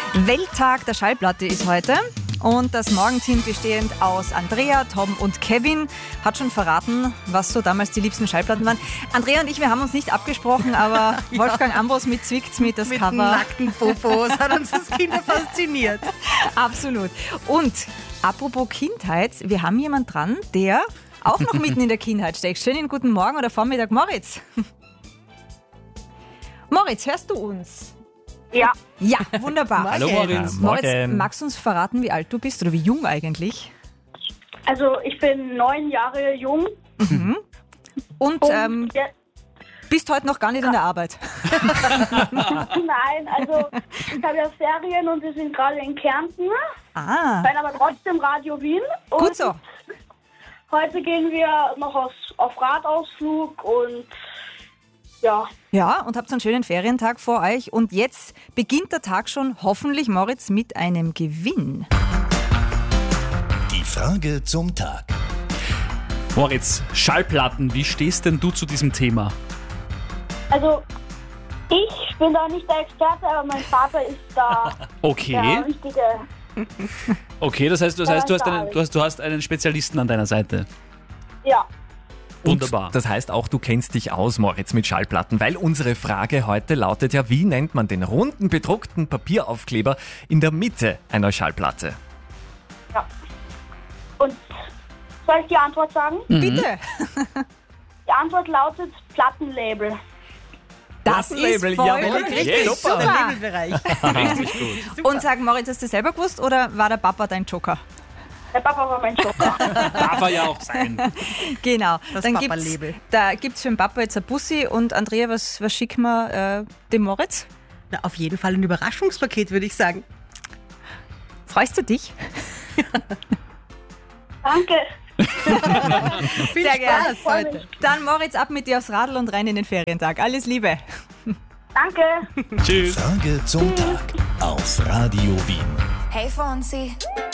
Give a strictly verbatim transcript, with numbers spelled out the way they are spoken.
Welttag der Schallplatte ist heute und das Morgenteam bestehend aus Andrea, Tom und Kevin hat schon verraten, was so damals die liebsten Schallplatten waren. Andrea und ich, wir haben uns nicht abgesprochen, aber ja. Wolfgang Ambros mit Zwickt's mit das mit Cover. Mit nackten Popos hat uns das Kinder fasziniert. Absolut. Und apropos Kindheit, wir haben jemanden dran, der auch noch mitten in der Kindheit steckt. Schönen guten Morgen oder Vormittag, Moritz. Moritz, hörst du uns? Ja. Ja, wunderbar. Hallo Moritz. Moritz, magst du uns verraten, wie alt du bist oder wie jung eigentlich? Also ich bin neun Jahre jung. Mhm. Und, Und ähm, ja, bist heute noch gar nicht in der Arbeit? nein, also ich habe ja Ferien und wir sind gerade in Kärnten. Ah, Sein aber trotzdem Radio Wien. Und gut so. heute gehen wir noch aus, auf Radausflug und ja. Ja, und habt einen schönen Ferientag vor euch. Und jetzt beginnt der Tag schon, hoffentlich, Moritz, mit einem Gewinn. Die Frage zum Tag. Moritz, Schallplatten, wie stehst denn du zu diesem Thema? Also ich bin da nicht der Experte, aber mein Vater ist da Okay. der richtige. Okay, das heißt, das heißt du, hast einen, du, hast, du hast einen Spezialisten an deiner Seite. Ja. Wunderbar. Und das heißt auch, du kennst dich aus, Moritz, mit Schallplatten, weil unsere Frage heute lautet ja, wie nennt man den runden, bedruckten Papieraufkleber in der Mitte einer Schallplatte? Ja. Und soll ich die Antwort sagen? Mhm. Bitte. Die Antwort lautet Plattenlabel. Das ist Plattenlabel, voll jawohl. richtig. Yeah, Super. Der Labelbereich. Richtig gut. Und sag, Moritz, hast du selber gewusst oder war der Papa dein Joker? Der Papa war mein Joker. Darf er ja auch sein. Genau. Das Dann Papa-Label. gibt's, da gibt es für den Papa jetzt ein Bussi. Und Andrea, was, was schicken wir äh, dem Moritz? Na, auf jeden Fall ein Überraschungspaket, würde ich sagen. Freust du dich? Danke. Viel Sehr Spaß gerne. heute. Dann Moritz, ab mit dir aufs Radl und rein in den Ferientag. Alles Liebe. Danke. Tschüss. Frage zum Tag auf Radio Wien. Hey Fonsi,